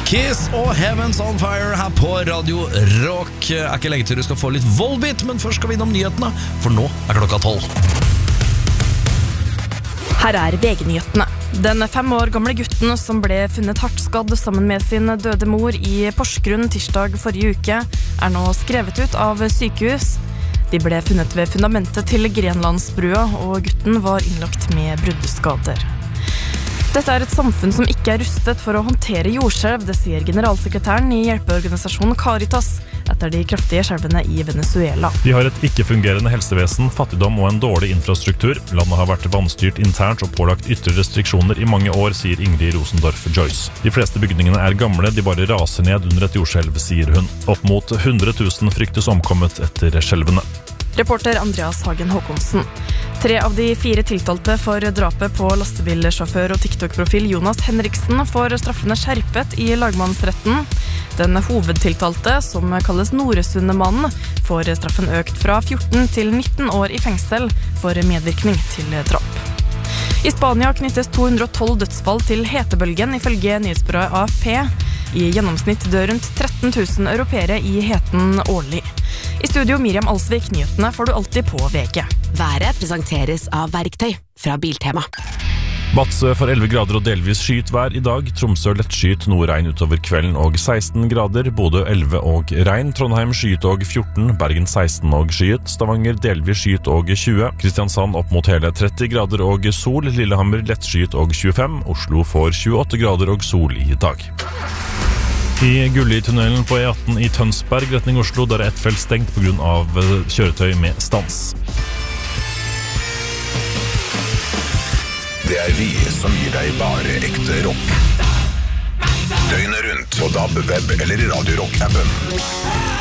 Kiss og Heavens on Fire her på Radio Rock. Ikke lenge til du skal få litt Volbeat, men først skal vi innom nyhetene, for nå klokka 12. Her VG-nyhetene. Den 5 år gamle gutten som ble funnet hardt skadd sammen med sin døde mor i Porsgrunn tirsdag forrige uke, nå skrevet ut av sykehus. De ble funnet ved fundamentet til Grenlandsbrua, og gutten var innlagt med bruddskader. Dette et samfunn som ikke rustet for å håndtere jordskjelv, det sier generalsekretæren i hjelpeorganisasjonen Caritas etter de kraftige skjelvene i Venezuela. De har et ikke-fungerende helsevesen, fattigdom og en dårlig infrastruktur. Landet har vært vanstyrt internt og pålagt ytre restriksjoner i mange år, sier Ingrid Rosendorff Joyce. De fleste bygningene gamle, de bare raser ned under et jordskjelv, sier hun. Opp mot 100 000 fryktes omkommet etter skjelvene. Reporter Andreas Hagen Håkonsen. 3 av de 4 tiltalte for drapet på lastebilsjåfør og TikTok-profil Jonas Henriksen får straffene skjerpet i lagmannsretten. Den hovedtiltalte, som kalles Noresundemannen, får straffen økt fra 14 til 19 år i fengsel for medvirkning til drap. I Spania knyttes 212 dødsfall til hetebølgen, ifølge nyhetsbyrået AFP. I gjennomsnitt dør rundt 13 000 europeere i heten årlig. I studio Miriam Alsvik, nyhetene får du alltid på VG. Været presenteres av Verktøy fra Biltema. Vadsø for 11 grader og delvis skyet vær i dag. Tromsø lettskyet, noe regn utover kvelden og 16 grader. Bodø 11 og regn. Trondheim skyet og 14. Bergen 16 og skyet. Stavanger delvis skyet og 20. Kristiansand opp mot hele 30 grader og sol. Lillehammer lettskyet og 25. Oslo får 28 grader og sol i dag. I Gulli-tunnelen på E18 i Tønsberg, retning Oslo, der ett felt stengt på grunn av kjøretøy med stans. Det vi som gir deg bare ekte rock. Døgnet rundt på DAB, web eller i Radio Rock-appen.